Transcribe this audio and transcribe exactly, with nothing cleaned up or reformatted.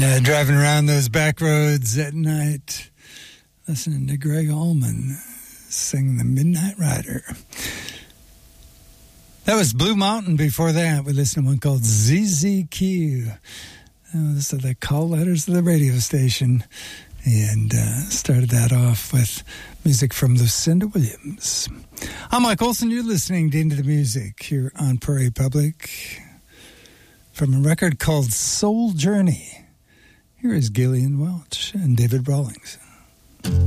Yeah, driving around those back roads at night, listening to Greg Allman sing The Midnight Rider. That was Blue Mountain. Before that, we listened to one called Z Z Q. Oh, those are the call letters of the radio station. And uh, started that off with music from Lucinda Williams. I'm Mike Olson. You're listening to Into the Music here on Prairie Public. From a record called Soul Journey, here is Gillian Welch and David Rawlings.